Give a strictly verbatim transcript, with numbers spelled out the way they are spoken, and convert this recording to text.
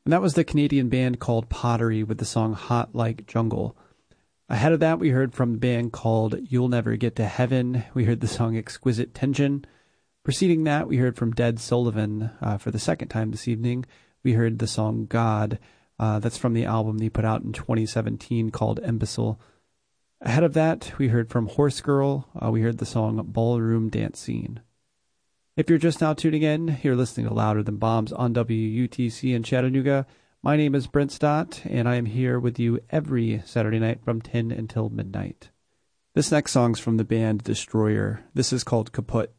And that was the Canadian band called Pottery with the song Hot Like Jungle. Ahead of that, we heard from the band called You'll Never Get to Heaven. We heard the song Exquisite Tension. Preceding that, we heard from Dead Sullivan uh, for the second time this evening. We heard the song God. Uh, that's from the album they put out in twenty seventeen called Imbecile. Ahead of that, we heard from Horse Girl. Uh, we heard the song Ballroom Dance Scene. If you're just now tuning in, you're listening to Louder Than Bombs on W U T C in Chattanooga. My name is Brent Stott, and I am here with you every Saturday night from ten until midnight. This next song's from the band Destroyer. This is called Kaput.